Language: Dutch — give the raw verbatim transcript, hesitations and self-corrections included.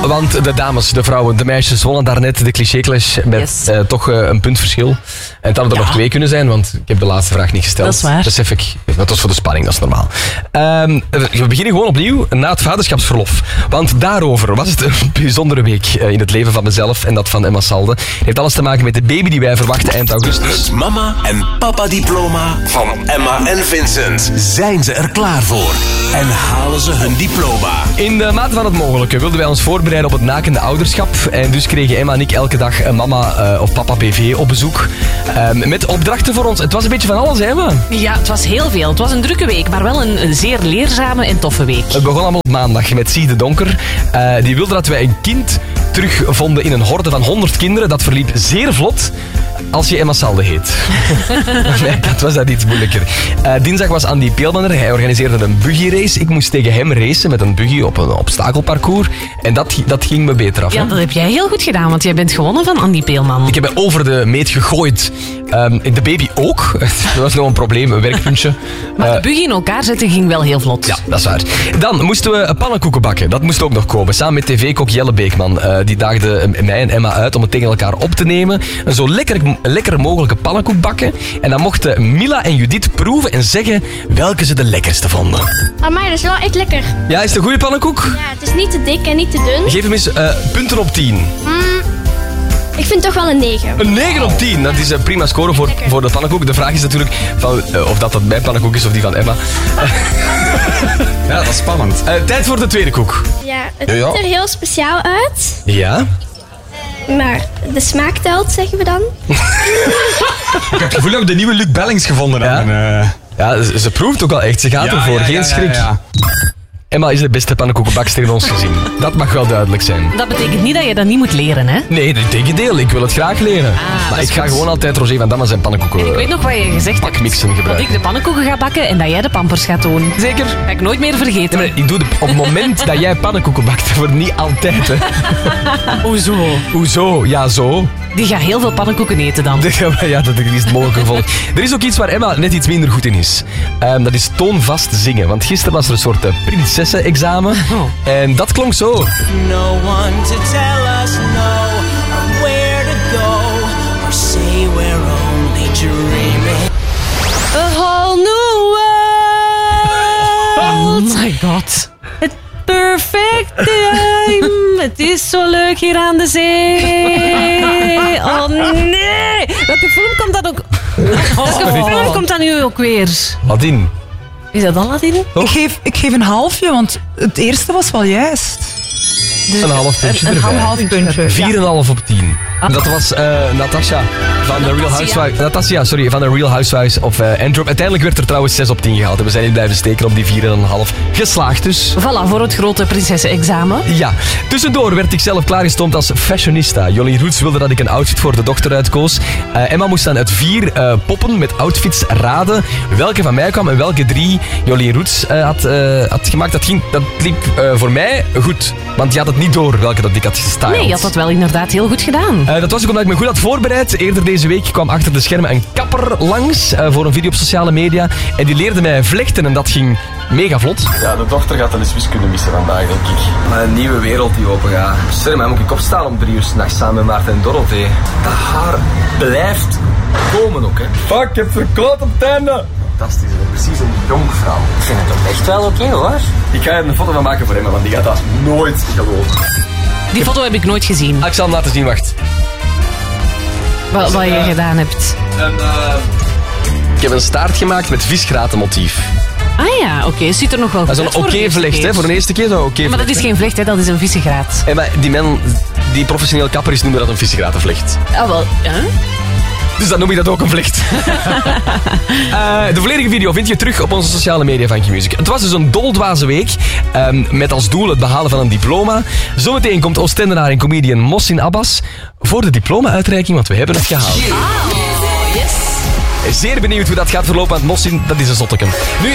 Want de dames, de vrouwen, de meisjes wonnen daarnet de cliché-clash met Yes. uh, toch uh, een puntverschil. En het hadden er Ja. nog twee kunnen zijn, want ik heb de laatste vraag niet gesteld. Dat is waar. Besef ik. Dat was voor de spanning, dat is normaal. Um, we beginnen gewoon opnieuw na het vaderschapsverlof. Want daarover was het een bijzondere week uh, in het leven van mezelf en dat van Emma Salde. Het heeft alles te maken met de baby die wij verwachten eind augustus. Het mama- en papa-diploma van Emma en Vincent. Zijn ze er klaar voor? En halen ze hun diploma? In de mate van het mogelijke wilden wij ons voorbereiden op het nakende ouderschap. En dus kregen Emma en ik elke dag een mama uh, of papa B V op bezoek. Um, met opdrachten voor ons. Het was een beetje van alles, hè, Emma? Ja, het was heel veel. Het was een drukke week, maar wel een, een zeer leerzame en toffe week. Het begon allemaal op maandag met Zie de Donker. Uh, die wilde dat wij een kind terugvonden in een horde van honderd kinderen. Dat verliep zeer vlot als je Emma Salde heet. Nee, dat was dat iets moeilijker. Uh, dinsdag was Andy Peelmaner. Hij organiseerde een buggy-race. Ik moest tegen hem racen met een buggy op een obstakelparcours. En dat, dat ging me beter af. Ja, hè? dat heb jij heel goed gedaan, want jij bent gewonnen van Andy Peelman. Ik heb mij over de meet gegooid. Um, de baby ook. Dat was nog een probleem, een werkpuntje. Maar Uh, de buggy in elkaar zetten ging wel heel vlot. Ja, dat is waar. Dan moesten we pannenkoeken bakken. Dat moest ook nog komen. Samen met tv-kok Jelle Beekman. Uh, die daagde mij en Emma uit om het tegen elkaar op te nemen. Een zo lekker, lekker mogelijke pannenkoek bakken. En dan mochten Mila en Judith proeven en zeggen welke ze de lekkerste vonden. Amai, dat is wel echt lekker. Ja, is het een goede pannenkoek? Ja, het is niet te dik en niet te dun. Geef hem eens uh, punten op tien. Mm, ik vind toch wel een negen. Een negen op tien. Dat is een prima score voor, voor de pannenkoek. De vraag is natuurlijk van, uh, of dat, dat mijn pannenkoek is of die van Emma. Ja, dat is spannend. Uh, tijd voor de tweede koek. Ja, het Ja, ja. ziet er heel speciaal uit. Ja? Maar de smaak telt, zeggen we dan. Ik heb het gevoel dat we de nieuwe Luc Bellings gevonden Ja? hebben. Uh, Ja, ze, ze proeft ook al echt. Ze gaat ja, ervoor. ja, Geen ja, schrik. ja, ja. Emma is de beste pannenkoekenbakster in ons gezin. Dat mag wel duidelijk zijn. Dat betekent niet dat je dat niet moet leren, hè? Nee, het tegendeel. Ik wil het graag leren. dat maar is ik ga goed. gewoon altijd Roger van Damme zijn pannenkoeken En ik weet nog wat je gezegd hebt. bakmixen Dat gebruiken. ik de pannenkoeken ga bakken en dat jij de pampers gaat doen. Zeker? Ga ik nooit meer vergeten. Ja, maar ik doe het op het moment dat jij pannenkoeken bakt. Voor niet altijd, hè. Hoezo? Hoezo? Ja, zo. Die gaat heel veel pannenkoeken eten dan. Ja, dat is het mogelijke gevolg. Er is ook iets waar Emma net iets minder goed in is. Um, dat is toonvast zingen. Want gisteren was er een soort uh, prinsessen-examen. Oh. En dat klonk zo. No one to tell us no of where to go or say we're only dreaming. A whole new world. Oh my god. Het perfect time. Het is zo leuk hier aan de zee. Oh nee. Welke film komt dat ook? Welke film komt dat nu ook weer? Adin. Is dat Aladdin? Ik geef, ik geef een halfje, want het eerste was wel juist. Een half puntje een, een erbij. Half puntje. vier komma vijf op tien. Dat was uh, Natasha van de Real Housewives. Natasha, sorry, van de Real Housewives of uh, Antwerp. Uiteindelijk werd er trouwens zes op tien gehaald. En we zijn niet blijven steken op die vier komma vijf. Geslaagd dus. Voilà, voor het grote prinsessen-examen. Ja. Tussendoor werd ik zelf klaargestoomd als fashionista. Jolien Roets wilde dat ik een outfit voor de dochter uitkoos. Uh, Emma moest dan uit vier uh, poppen met outfits raden welke van mij kwam en welke drie Jolien Roets uh, had, uh, had gemaakt. Dat, ging, dat liep uh, voor mij goed. Want je had het niet door welke dat ik had gestyled. Nee, je had dat wel inderdaad heel goed gedaan. Uh, dat was ook omdat ik me goed had voorbereid. Eerder deze week kwam achter de schermen een kapper langs uh, voor een video op sociale media. En die leerde mij vlechten en dat ging mega vlot. Ja, de dochter gaat dan eens wiskunde missen vandaag, denk ik. Maar een nieuwe wereld die open gaat. Sorry, maar moet ik opstaan om drie uur 's nachts samen met Maarten en Dorothee? Dat haar blijft komen ook, hè. Fuck, ik heb verkloot op het einde. Fantastisch, hè. Precies een jonkvrouw. Ik vind het toch echt wel oké, okay, hoor. Ik ga er een foto van maken voor Emma, want die gaat dat nooit geloven. Die foto heb ik nooit gezien. Ah, ik zal hem laten zien, wacht. Wat, wat je gedaan hebt. En, uh, ik heb een staart gemaakt met visgratenmotief. Ah ja, oké. Okay. Ziet er nog wel Dat goed is uit een voor de oké eerste vlecht, keer. hè. Voor de eerste keer zo oké okay Maar dat is geen vlecht, hè. Dat is een vissengraat. En maar die man, die professioneel kapper is, noemde dat een visgratenvlecht. Ah, wel. Ja? Dus dan noem je dat ook een vlecht. uh, de volledige video vind je terug op onze sociale media van Q-Music. Het was dus een doldwaze week. Um, met als doel het behalen van een diploma. Zometeen komt Oostendenaar en comedian Mossin Abbas voor de diploma-uitreiking, want we hebben het gehaald. Oh, yes. Zeer benieuwd hoe dat gaat verlopen, want Mossin, dat is een zotteken. Nu